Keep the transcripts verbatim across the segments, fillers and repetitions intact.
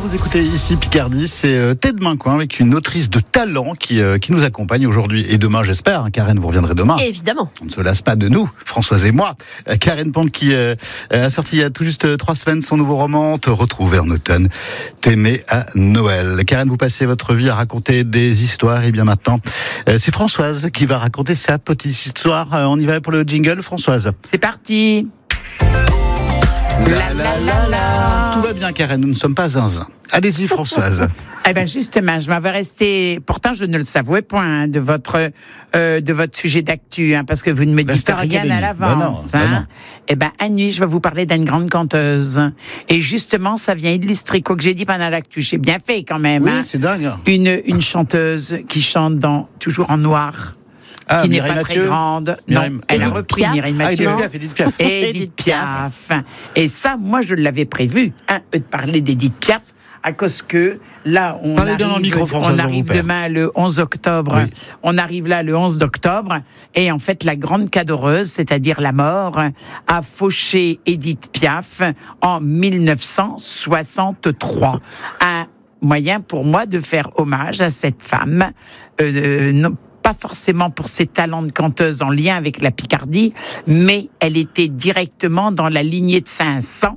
Vous écoutez ici Picardie, c'est euh, Tête de Main Coin avec une autrice de talent qui, euh, qui nous accompagne aujourd'hui et demain, j'espère. Hein, Karen, vous reviendrez demain. Évidemment. On ne se lasse pas de nous, Françoise et moi. Euh, Karen Pente qui euh, a sorti il y a tout juste euh, trois semaines son nouveau roman, Te retrouver en automne, t'aimer à Noël. Karen, vous passez votre vie à raconter des histoires et bien maintenant, euh, c'est Françoise qui va raconter sa petite histoire. Euh, on y va pour le jingle, Françoise. C'est parti. La, la, la, la. Tout va bien, Karen, nous ne sommes pas zinzin. Allez-y, Françoise. Eh ben justement, je m'avais resté. Pourtant, je ne le savais point hein, de votre euh, de votre sujet d'actu, hein, parce que vous ne me La dites Star rien Academy. à l'avance. Ben non, ben hein. non. Eh ben à nuit, je vais vous parler d'une grande conteuse. Et justement, ça vient illustrer quoi que j'ai dit pendant l'actu. J'ai bien fait quand même. Oui, hein. c'est dingue. Une une chanteuse qui chante dans toujours en noir. Ah, qui n'est Mireille pas Mathieu. très grande. Mireille- Non, elle a Edith repris Piaf. Mireille Ah, Mathieu. Edith Piaf, Edith Piaf. Et Edith Edith Piaf. Et ça, moi, je l'avais prévu, hein, de parler d'Edith Piaf, à cause que là, on Parlez bien arrive, dans le micro, Françoise, on on arrive vous perd. demain le onze octobre. Oui. On arrive là le onze octobre. Et en fait, la grande cadoreuse, c'est-à-dire la mort, a fauché Edith Piaf en mille neuf cent soixante-trois. Un moyen pour moi de faire hommage à cette femme. Euh, non, pas forcément pour ses talents de canteuse en lien avec la Picardie, mais elle était directement dans la lignée de Saint-Saëns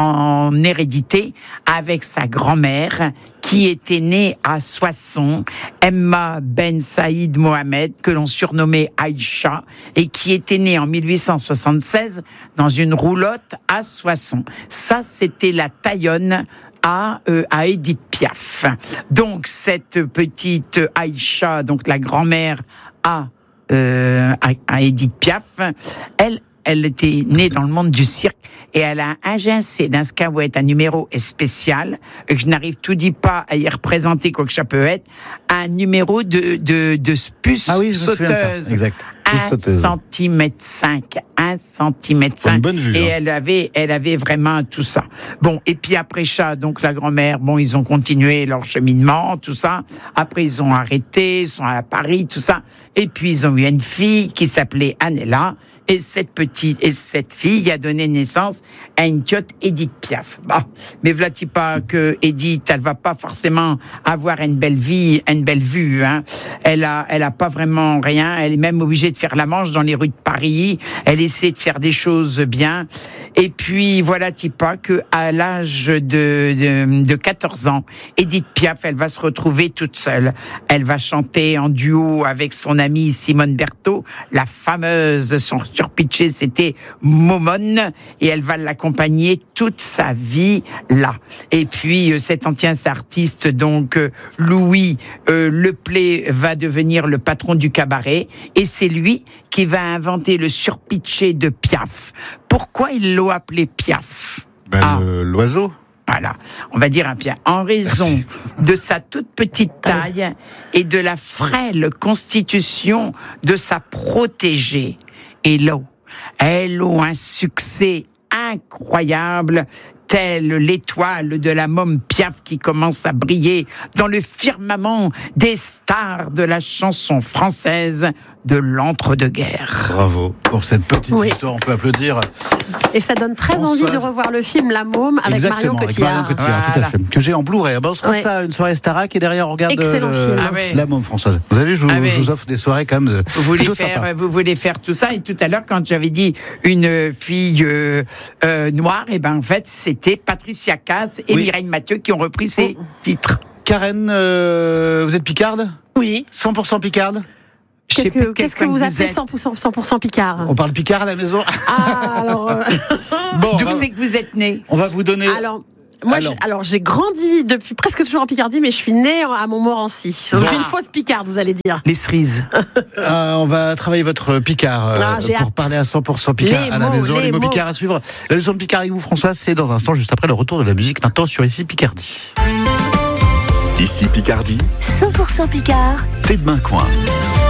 en hérédité avec sa grand-mère qui était née à Soissons, Emma Ben Saïd Mohamed, que l'on surnommait Aïcha, et qui était née en mille huit cent soixante-seize dans une roulotte à Soissons. Ça, c'était la taillonne à, euh, à Edith Piaf. Donc, cette petite Aïcha, donc la grand-mère à, euh, à, à Edith Piaf, elle, elle était née dans le monde du cirque et elle a agencé d'un scahouette un numéro spécial, que je n'arrive tout dit pas à y représenter quoi que ça peut être, un numéro de, de, de puce Ah oui, je me souviens de ça. sauteuse. Exact. un centimètre cinq, un centimètre cinq. Une bonne vue. Et hein. elle avait, elle avait vraiment tout ça. Bon, et puis après ça, donc la grand-mère, bon, ils ont continué leur cheminement, tout ça. Après, ils ont arrêté, ils sont à Paris, tout ça. Et puis, ils ont eu une fille qui s'appelait Annella. Et cette petite, et cette fille a donné naissance à une tiote Edith Piaf. Bah, mais voilà-t-il pas que Edith, elle va pas forcément avoir une belle vie, une belle vue, hein. Elle a, elle a pas vraiment rien. Elle est même obligée de faire la manche dans les rues de Paris. Elle essaie de faire des choses bien. Et puis, voilà-t-il pas que à l'âge de, de, de quatorze ans, Edith Piaf, elle va se retrouver toute seule. Elle va chanter en duo avec son amie Simone Berthaud, la fameuse, son surpitché, c'était Momone, et elle va l'accompagner toute sa vie là. Et puis, euh, cet ancien artiste, donc, euh, Louis euh, Leplay, va devenir le patron du cabaret, et c'est lui qui va inventer le surpitché de Piaf. Pourquoi ils l'ont appelé Piaf? Ben, Ah. le- l'oiseau. Voilà, on va dire un Piaf. En raison de sa toute petite taille et de la frêle constitution de sa protégée. Et là, elle a un succès incroyable, telle l'étoile de la môme Piaf qui commence à briller dans le firmament des stars de la chanson française de l'entre-deux-guerres. Bravo pour cette petite Oui. histoire, on peut applaudir. Et ça donne très Françoise. envie de revoir le film La Môme avec Exactement, Marion avec Marion Cotillard. Cotillard, tout à Voilà. fait. Que j'ai en Blu-ray. Ben, on se fera Ouais. ça, une soirée Starac, et derrière on regarde Excellent le- film. Ah ouais. La Môme, Françoise. Vous avez vu, je vous, Ah ouais. je vous offre des soirées quand même de Vous voulez, plutôt faire, sympas. vous voulez faire tout ça. Et tout à l'heure, quand j'avais dit une fille euh, euh, noire, et ben en fait, c'était Patricia Cass et Oui. Mireille Mathieu qui ont repris ces titres. Karen, euh, vous êtes picarde? Oui. cent pour cent picarde? Je sais Qu'est-ce plus que, quel qu'est-ce que coin vous appelez êtes. cent pour cent, cent pour cent Picard? On parle picard à la maison? Ah, alors... euh, Bon, D'où on va- c'est que vous êtes né? on va vous donner... alors... Moi, Alors. je- alors j'ai grandi depuis presque toujours en Picardie, mais je suis née à Montmorency. Donc, Bon. j'ai une fausse Picarde, vous allez dire. Les cerises. Euh, on va travailler votre Picard euh, Ah, j'ai pour hâte. parler à cent pour cent Picard Les à la mots, maison. Les, les mots mots. Picard à suivre. La leçon de Picard avec vous, François, c'est dans un instant, juste après le retour de la musique, maintenant sur Ici Picardie. Ici Picardie, cent pour cent Picard, Tête de Main Coin.